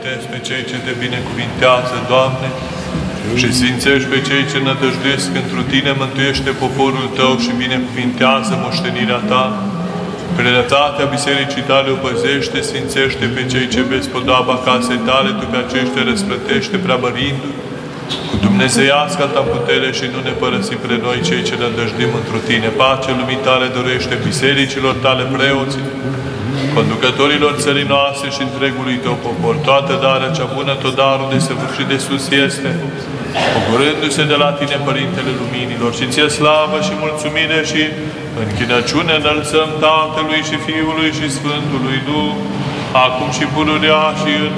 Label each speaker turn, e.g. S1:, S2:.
S1: binecuvintezi pe cei ce te binecuvintează, Doamne, și sfințești pe cei ce nădăjduiesc întru Tine, mântuiește poporul Tău și binecuvintează moștenirea Ta. Plinătatea Bisericii Tale o păzește, sfințește pe cei ce vezi podoaba casei Tale, Tu pe aceștia răsplătește preamărindu-i cu dumnezeiasca Ta putere și nu ne părăsi pre noi cei ce nădăjduim întru Tine. Pace lumii Tale dorește bisericilor Tale, preoților, conducătorilor țării noastre și întregului Tău popor. Toată darea cea bună, tot darul de săvârșit de sus este, pogorându-se de la Tine, Părintele Luminilor, și Ție slavă și mulțumire și închinăciune înălțăm Tatălui și Fiului și Sfântului Duh, acum și pururea și în